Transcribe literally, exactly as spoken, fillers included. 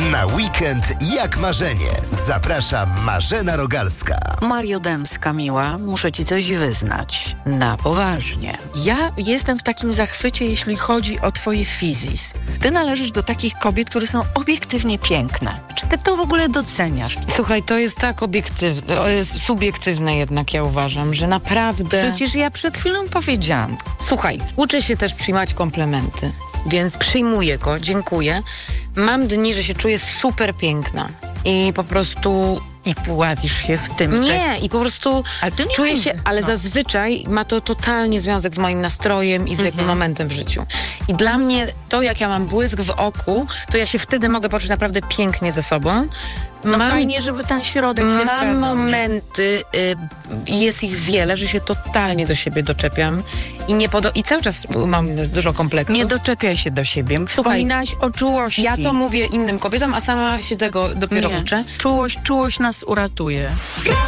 Na weekend jak marzenie. Zaprasza Marzena Rogalska. Mario Dębska, miła, muszę ci coś wyznać. Na poważnie. Ja jestem w takim zachwycie, jeśli chodzi o twoje fizis. Ty należysz do takich kobiet, które są obiektywnie piękne. Czy ty to w ogóle doceniasz? Słuchaj, to jest tak obiektywne, to jest subiektywne jednak, ja uważam, że naprawdę... Przecież ja przed chwilą powiedziałam. Słuchaj, uczę się też przyjmować komplementy, więc przyjmuję go, dziękuję. Mam dni, że się czuję super piękna i po prostu... I pławisz się w tym. Nie, jest... i po prostu ale nie czuję mówię. się, ale no. zazwyczaj ma to totalnie związek z moim nastrojem i z jakimś momentem w życiu. I dla mnie to, jak ja mam błysk w oku, to ja się wtedy mogę poczuć naprawdę pięknie ze sobą. No mam, fajnie, żeby ten środek się Mam zgadzał. momenty, y, jest ich wiele, że się totalnie do siebie doczepiam i nie podo- i cały czas mam dużo kompleksów. Nie doczepiaj się do siebie. Wspominałaś o czułości. Ja to mówię innym kobietom, a sama się tego dopiero nie. uczę. Czułość, czułość nas uratuje.